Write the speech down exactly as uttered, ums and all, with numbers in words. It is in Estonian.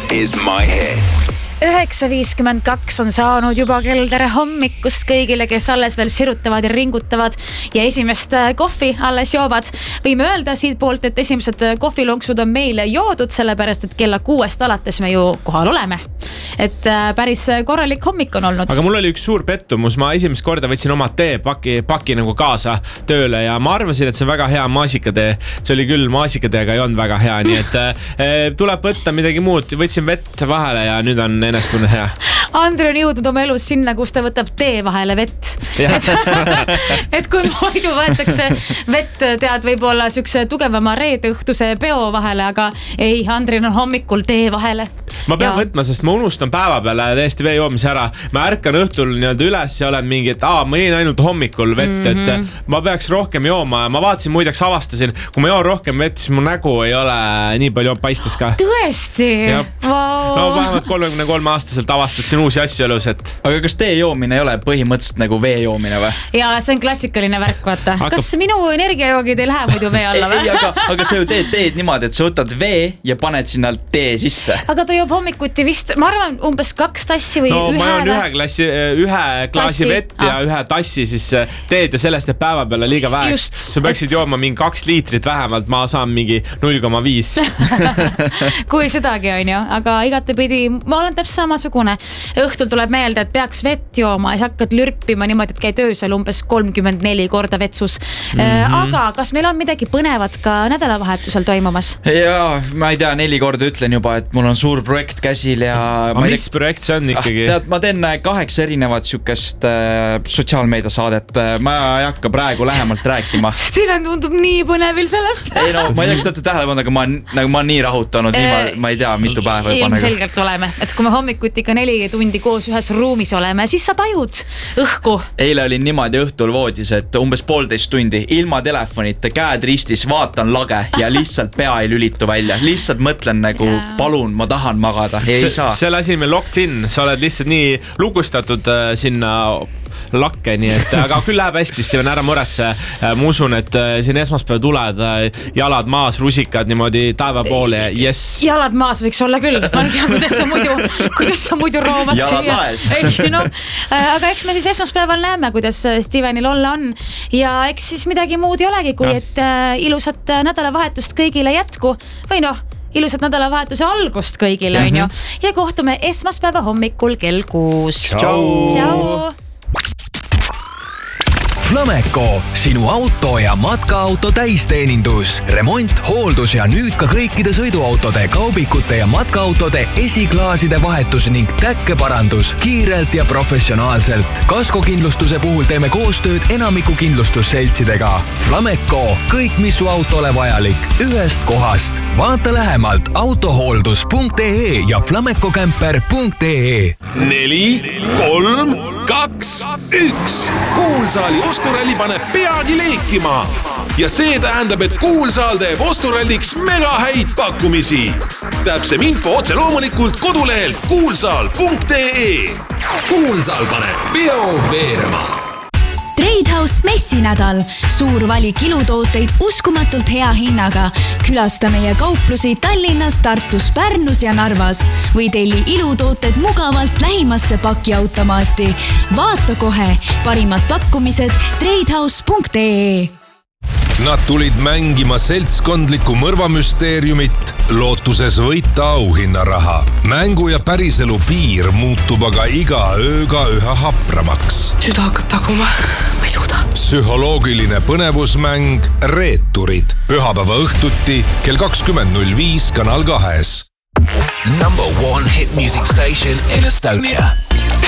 is my hit. üheksa viiskümmend kaks on saanud juba kell. Tere hommikust kõigile, kes alles veel sirutavad ja ringutavad ja esimest kohvi alles joovad. Võime öelda siit poolt, et esimesed kohvilonksud on meile joodud, sellepärast et kella kuuest alates me ju kohal oleme. Et päris korralik hommik on olnud. Aga mul oli üks suur pettumus. Ma esimest korda võtsin oma tee paki, paki nagu kaasa tööle ja ma arvasin, et see on väga hea maasikatee. See oli küll maasikateega ei olnud väga hea, nii et eh, tuleb võtta midagi muud. Võtsin vett vahele ja nüüd on ennast tunne hea. Andri on jõudnud oma elus sinna, kus ta võtab tee vahele vett. Et, et kui muidu võetakse vett, tead, võib-olla sükse tugevama reedõhtuse peo vahele, aga ei, Andri on hommikul tee vahele. Ma pean ja. võtma, sest ma unustan päeva peale täiesti vee joomise ära. Ma ärkan õhtul nii-öelda üles ja olen mingi, et aa, ma jõin ainult hommikul vett, mm-hmm. et ma peaks rohkem jooma. Ma vaatasin, muideks avastasin, kui ma joon rohkem vett, siis mu nägu ei ole nii palju paistes ka. Tõesti? Wow. No vähemalt kolmekümne kolme aastaselt avastasin uusi asju elus, et... Aga kas tee joomine ei ole põhimõtteliselt nagu vee joomine või? Ja see on klassikaline värk, vaata. Hakkab... Kas minu energiajoogid ei lähe muidu vee alla või? ei, aga, aga sa ju teed teed niimoodi, et sa võtad vee ja paned sinna tee sisse. Aga ta joob hommikuti vist, ma arvan, umbes kaks tassi või no, ühe... No ma joon ühe, klassi, ühe klaasi tassi. Vett ja ah. ühe tassi siis teed ja sellest, et päeva peale liiga vähe. Sa peaksid et... jooma mingi kaks liitrit vähemalt, ma saan mingi null koma viis. Kui sedagi on ju, aga igatepidi, ma olen täpselt samasugune. Õhtul tuleb meelde, et peaks vett jooma ja sa hakkad lürpima niimoodi, et käid öösel umbes kolmkümmend neli korda vetsus. Mm-hmm. Aga kas meil on midagi põnevat ka nädalavahetusel toimumas? Jaa, ma ei tea, neli korda ütlen juba, et mul on suur projekt käsil ja... Aga mis tea... projekt see on ikkagi? Ah, tead, ma teen kaheksa erinevat sükest äh, sotsiaalmeedia saadet. Ma ei hakka praegu lähemalt rääkima. Steven tundub nii põnevil sellest. ei no, ma ei tea, kas te tähele pannud, aga ma, nagu ma nii rahutanud, nii ma, ma ei tea, mitu päeva juba. Ilmselgelt nagu... oleme, et kui me hommikuti ka neli tundi koos ühes ruumis oleme, siis sa tajud õhku. Eile olin niimoodi õhtul voodis, et umbes poolteist tundi ilma telefonita, käed ristis, vaatan lage ja lihtsalt pea ei lülitu välja. Lihtsalt mõtlen nagu, yeah. palun, ma tahan magada. Ei see, saa. See lasi meil locked in, sa oled lihtsalt nii lugustatud äh, sinna lakke, nii et aga küll läheb hästi, Steven, ära muretse. Ma usun, et siin esmaspäev tuled, jalad maas, rusikad niimoodi taeva poole, yes. Jalad maas võiks olla küll, ma ei tea, kuidas sa muidu, kuidas sa muidu roomad jalad siia. laes. No, aga eks me siis esmaspäeval näeme, kuidas Stevenil olla on ja eks siis midagi muud ei olegi, kui et ilusat nädalavahetust kõigile jätku või noh, ilusat nädalavahetuse algust kõigile mm-hmm. on ju ja kohtume esmaspäeva hommikul kell kuus. Ciao! Ciao! Flameco, sinu auto ja matkaauto täisteenindus, remont, hooldus ja nüüd ka kõikide sõiduautode, kaubikute ja matkaautode esiklaaside vahetus ning täkkeparandus kiirelt ja professionaalselt. Kaskokindlustuse puhul teeme koostööd enamiku kindlustusseltsidega. Flameco, kõik mis su autole vajalik, ühest kohast. Vaata lähemalt autohooldus punkt ee ja flamecocamper punkt ee. Neli, kolm, kaks, üks. Kuulsaali osturalli paneb peagi leekima. Ja see tähendab, et Kuulsaal teeb osturalliks mega häid pakkumisi. Täpsem info otse loomulikult kodulehelt kuulsaal punkt ee. Kuulsaal paneb peo veerema. Tradehouse messinädal. Suur valik ilutooteid uskumatult hea hinnaga. Külasta meie kauplusi Tallinnas, Tartus, Pärnus ja Narvas. Või telli ilutooted mugavalt lähimasse pakiautomaati. Vaata kohe parimad pakkumised tradehouse punkt ee. Nad tulid mängima seltskondlikku mõrvamüsteeriumit, lootuses võita auhinnaraha. Mängu ja päriselu piir muutub aga iga ööga üha hapramaks. Süda hakkab taguma, ma ei suuda. Psühholoogiline põnevusmäng Reeturid. Pühapäeva õhtuti kell kakskümmend null viis Kanal kahes. Number one hit music station in Estonia.